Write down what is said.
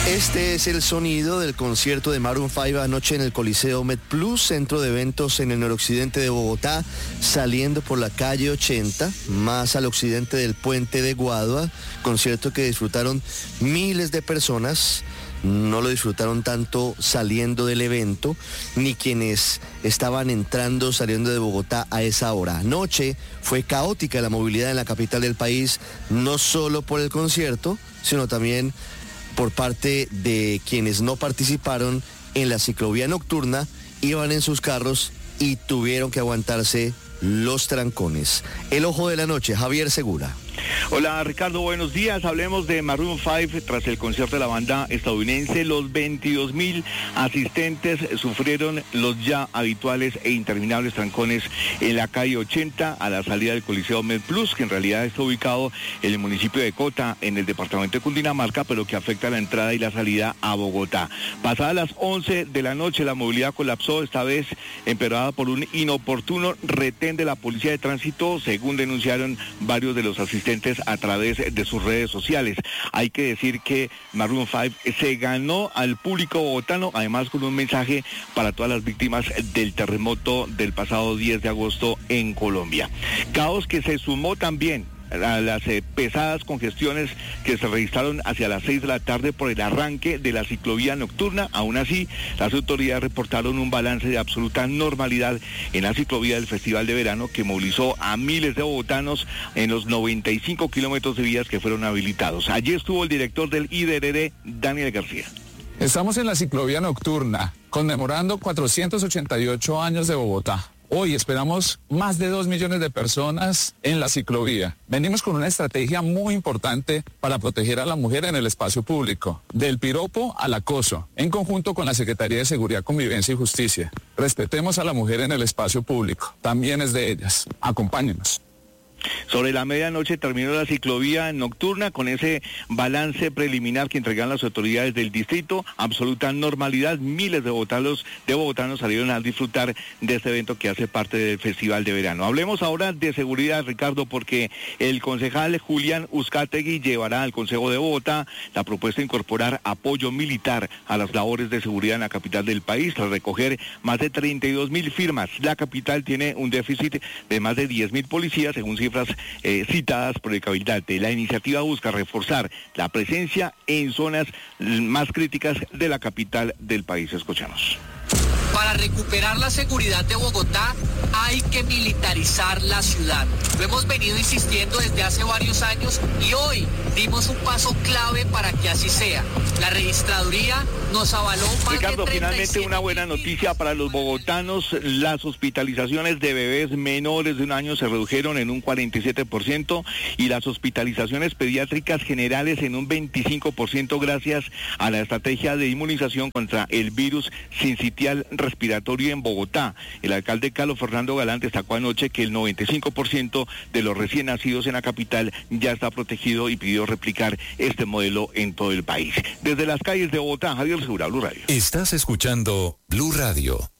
Este es el sonido del concierto de Maroon 5 anoche en el Coliseo MedPlus, centro de eventos en el noroccidente de Bogotá, saliendo por la calle 80, más al occidente del puente de Guadua, concierto que disfrutaron miles de personas. No lo disfrutaron tanto saliendo del evento, ni quienes estaban entrando, saliendo de Bogotá a esa hora. Anoche fue caótica la movilidad en la capital del país, no solo por el concierto, sino también por parte de quienes no participaron en la ciclovía nocturna, iban en sus carros y tuvieron que aguantarse los trancones. El ojo de la noche, Javier Segura. Hola Ricardo, buenos días. Hablemos de Maroon 5 tras el concierto de la banda estadounidense. Los 22,000 asistentes sufrieron los ya habituales e interminables trancones en la calle 80 a la salida del Coliseo MedPlus, que en realidad está ubicado en el municipio de Cota, en el departamento de Cundinamarca, pero que afecta la entrada y la salida a Bogotá. Pasadas las 11 de la noche, la movilidad colapsó, esta vez empeorada por un inoportuno retén de la policía de tránsito, según denunciaron varios de los asistentes a través de sus redes sociales. Hay que decir que Maroon 5 se ganó al público bogotano, además con un mensaje para todas las víctimas del terremoto del pasado 10 de agosto en Colombia. Caos que se sumó también a las pesadas congestiones que se registraron hacia las 6 de la tarde por el arranque de la ciclovía nocturna. Aún así, las autoridades reportaron un balance de absoluta normalidad en la ciclovía del Festival de Verano, que movilizó a miles de bogotanos en los 95 kilómetros de vías que fueron habilitados. Allí estuvo el director del IDRD, Daniel García. Estamos en la ciclovía nocturna, conmemorando 488 años de Bogotá. Hoy esperamos más de 2 millones de personas en la ciclovía. Venimos con una estrategia muy importante para proteger a la mujer en el espacio público, del piropo al acoso, en conjunto con la Secretaría de Seguridad, Convivencia y Justicia. Respetemos a la mujer en el espacio público, también es de ellas. Acompáñenos. Sobre la medianoche terminó la ciclovía nocturna con ese balance preliminar que entregaron las autoridades del distrito. Absoluta normalidad, miles de bogotanos salieron a disfrutar de este evento que hace parte del Festival de Verano. Hablemos ahora de seguridad, Ricardo, porque el concejal Julián Uzcategui llevará al Consejo de Bogotá la propuesta de incorporar apoyo militar a las labores de seguridad en la capital del país, tras recoger más de 32,000 firmas. La capital tiene un déficit de más de 10,000 policías, según cifras citadas por el cabildante. La iniciativa busca reforzar la presencia en zonas más críticas de la capital del país. Escuchamos. Para recuperar la seguridad de Bogotá hay que militarizar la ciudad. Lo hemos venido insistiendo desde hace varios años y hoy dimos un paso clave para que así sea. La registraduría nos avaló más Ricardo, de 37. finalmente una buena noticia para los bogotanos. Las hospitalizaciones de bebés menores de 1 año se redujeron en un 47% y las hospitalizaciones pediátricas generales en un 25% gracias a la estrategia de inmunización contra el virus sincitial respiratorio en Bogotá. El alcalde Carlos Fernando Galán destacó anoche que el 95% de los recién nacidos en la capital ya está protegido y pidió replicar este modelo en todo el país. Desde las calles de Bogotá, Javier Segura, Blue Radio. Estás escuchando Blue Radio.